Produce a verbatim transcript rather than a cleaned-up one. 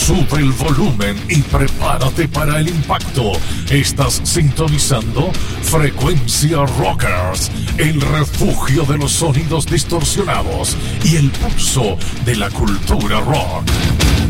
Sube el volumen y prepárate para el impacto. Estás sintonizando Frecuencia Rockers, el refugio de los sonidos distorsionados y el pulso de la cultura rock.